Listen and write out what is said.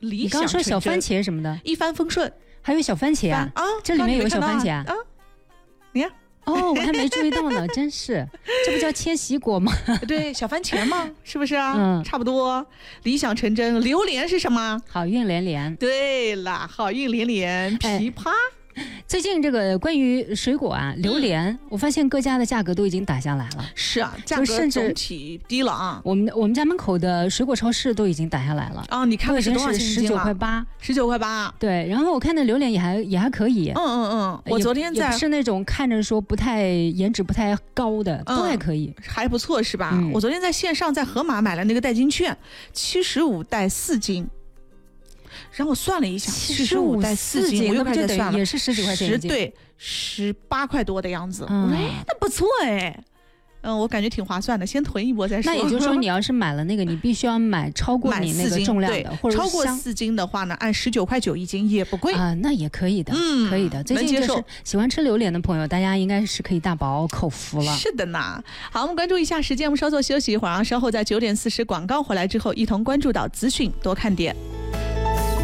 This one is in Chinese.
你刚刚说小番茄什么的， 一帆风顺， 还有小番茄啊？这里面有小番茄啊？ 你看。 哦，我还没注意到呢，真是，这不叫千禧果吗？ 对，小番茄嘛，是不是啊？差不多。理想成真，榴莲是什么？ 好运连连。 对了，好运连连，枇杷。 最近这个关于水果啊，榴莲，我发现各家的价格都已经打下来了。 是啊，价格总体低了啊。 我们家门口的水果超市都已经打下来了啊！你看的是多少钱一斤了 ？19.8。对，然后我看那榴莲也还可以。我昨天也不是那种看着说颜值不太高的，都还可以， 还不错是吧？我昨天在线上在盒马买了那个代金券，75带4斤。然后我算了一下，75带4斤，我又开始算了， 也是10几块钱一斤， 对，18块多的样子。那不错哎。我感觉挺划算的，先囤一波再说。 那也就是说，你要是买了那个，你必须要买超过你那个重量的，或者超过4斤的话呢，按19.9块一斤也不贵啊，那也可以的，可以的。最近就是喜欢吃榴莲的朋友，大家应该是可以大饱口福了。 是的呢。好，我们关注一下时间，我们稍作休息一会儿啊，稍后在9点40广告回来之后，一同关注到资讯多看点。